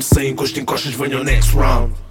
Sem encosto em costas, venha o next round.